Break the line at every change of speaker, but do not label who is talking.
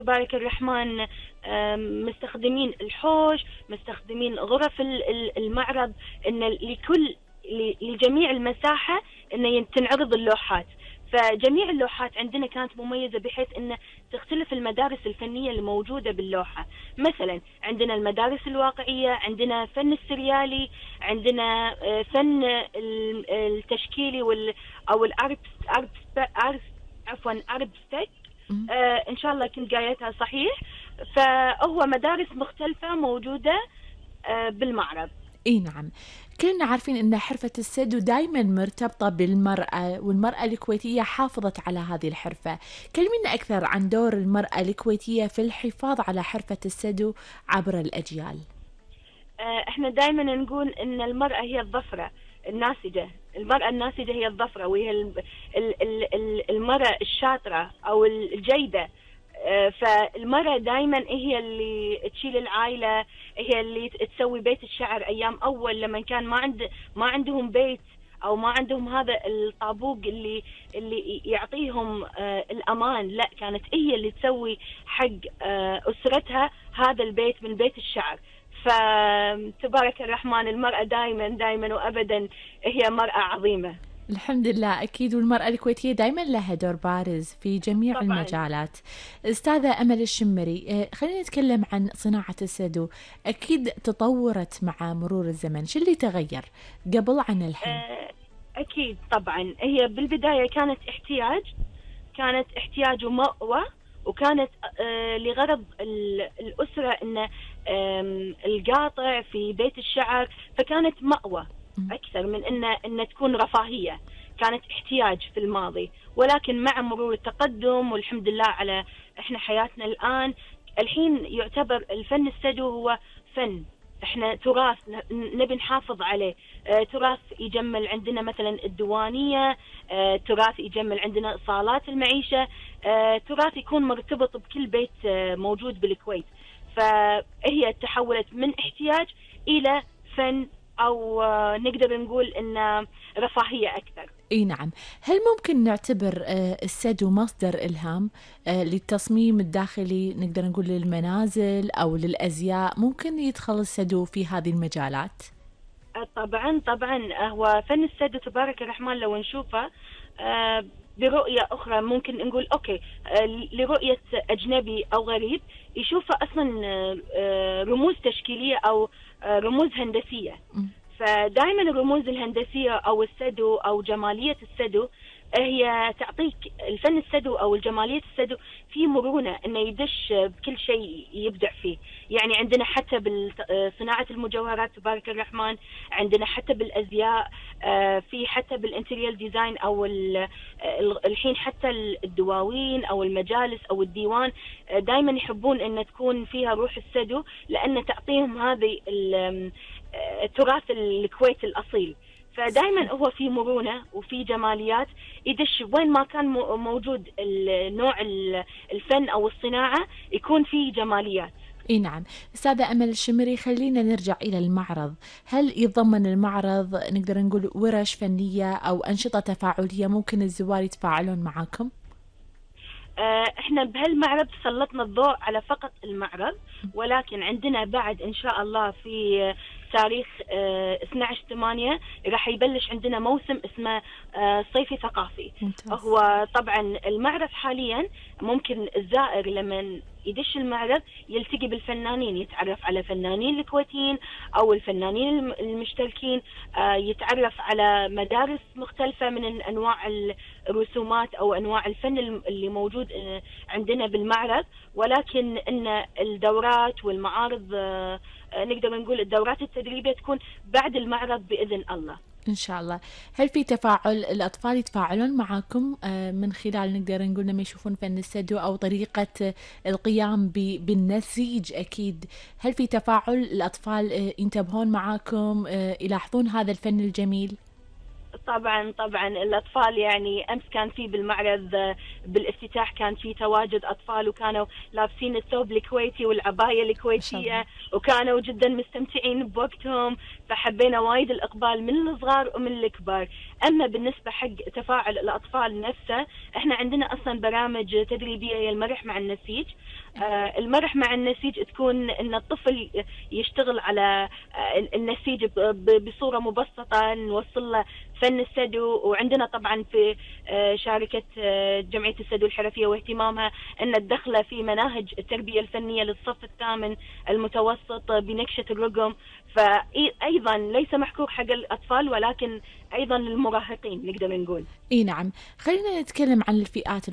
تبارك الرحمن مستخدمين الحوش، مستخدمين غرف المعرض، ان لجميع المساحة ان تنعرض اللوحات. فجميع اللوحات عندنا كانت مميزة بحيث ان تختلف المدارس الفنية اللي موجودة باللوحة. مثلا عندنا المدارس الواقعية، عندنا فن السريالي، عندنا فن التشكيلي او عفوا ان شاء الله كنت قايلتها صحيح. فهو مدارس مختلفة موجودة بالمعرض.
اي نعم. كلنا عارفين ان حرفة السدو دائما مرتبطة بالمرأة، والمرأة الكويتية حافظت على هذه الحرفة. كلمينا اكثر عن دور المرأة الكويتية في الحفاظ على حرفة السدو عبر الاجيال.
احنا دائما نقول ان المرأة هي الظفرة الناسجة. المرأة الناسجة هي الظفرة، وهي المرأة الشاطرة او الجيدة. فالمرأة دائما هي اللي تشيل العائلة، هي اللي تسوي بيت الشعر. ايام اول لما كان ما عندهم بيت او ما عندهم هذا الطابوق اللي يعطيهم الامان، لا، كانت هي اللي تسوي حق اسرتها هذا البيت من بيت الشعر. فتبارك الرحمن المرأة دائما دائما وابدا هي مرأة عظيمة.
الحمد لله، أكيد. والمرأة الكويتية دائما لها دور بارز في جميع
طبعا.
المجالات. أستاذة أمل الشمري، خلينا نتكلم عن صناعة السدو. أكيد تطورت مع مرور الزمن، شو اللي تغير قبل عن الحين؟
أكيد طبعا. هي بالبداية كانت احتياج ومأوى، وكانت لغرض الأسرة أن القاطع في بيت الشعر، فكانت مأوى أكثر من أن تكون رفاهية. كانت احتياج في الماضي، ولكن مع مرور التقدم والحمد لله على إحنا حياتنا الحين يعتبر الفن السدو هو فن. احنا تراث نبي نحافظ عليه. تراث يجمل عندنا مثلا الديوانية، تراث يجمل عندنا صالات المعيشة، تراث يكون مرتبط بكل بيت موجود بالكويت. فهي تحولت من احتياج إلى فن، أو نقدر نقول إن رفاهية أكثر.
اي نعم. هل ممكن نعتبر السدو مصدر إلهام للتصميم الداخلي، نقدر نقول للمنازل أو للأزياء؟ ممكن يدخل السدو في هذه المجالات؟
طبعا طبعا. هو فن السدو تبارك الرحمن لو نشوفه برؤية أخرى ممكن نقول أوكي، لرؤية أجنبي أو غريب يشوفه أصلا رموز تشكيلية أو رموز هندسية. فدائما الرموز الهندسية أو السدو أو جمالية السدو هي تعطيك الفن السدو أو الجمالية السدو في مرونة إنه يدش بكل شيء يبدع فيه. يعني عندنا حتى بصناعة المجوهرات تبارك الرحمن، عندنا حتى بالأزياء، في حتى بالانتريال ديزاين أو الحين حتى الدواوين أو المجالس أو الديوان دائما يحبون إن تكون فيها روح السدو، لأن تعطيهم هذه تراث الكويت الأصيل. فدائما هو في مرونة وفي جماليات، يدش وين ما كان موجود نوع الفن أو الصناعة يكون فيه جماليات.
اي نعم. أستاذة أمل الشمري، خلينا نرجع إلى المعرض. هل يتضمن المعرض نقدر نقول ورش فنية أو أنشطة تفاعلية ممكن الزوار يتفاعلون معاكم؟
احنا بهالمعرض سلطنا الضوء على فقط المعرض، ولكن عندنا بعد ان شاء الله في تاريخ 12/8 راح يبلش عندنا موسم اسمه صيفي ثقافي.
ممتاز.
هو طبعا المعرض حاليا ممكن الزائر لما يدش المعرض يلتقي بالفنانين، يتعرف على فنانين الكويتيين او الفنانين المشتركين، يتعرف على مدارس مختلفة من انواع الرسومات او انواع الفن اللي موجود عندنا بالمعرض. ولكن ان الدورات والمعارض، نقدر نقول الدورات التدريبية تكون بعد المعرض بإذن الله.
إن شاء الله. هل في تفاعل؟ الأطفال يتفاعلون معكم من خلال نقدر نقول لما يشوفون فن السدو أو طريقة القيام بالنسيج؟ أكيد. هل في تفاعل؟ الأطفال ينتبهون معكم، يلاحظون هذا الفن الجميل؟
طبعا الأطفال يعني أمس كان في بالمعرض بالافتتاح كان في تواجد أطفال وكانوا لابسين الثوب الكويتي والعباية
ما شاء الله.
الكويتية وكانوا جدا مستمتعين بوقتهم، فحبينا وايد الإقبال من الصغار ومن الكبار. أما بالنسبة حق تفاعل الأطفال نفسه، إحنا عندنا أصلا برامج تدريبية هي المرح مع النسيج. المرح مع النسيج تكون ان الطفل يشتغل على النسيج بصورة مبسطة، نوصل له فن السدو. وعندنا طبعا في شاركة جمعية السدو الحرفية واهتمامها ان تدخله في مناهج التربية الفنية للصف الثامن المتوسط بنكشة الرقم، فايضا ليس محكور حق الاطفال ولكن ايضا للمراهقين نقدر نقول.
اي نعم، خلينا نتكلم عن الفئات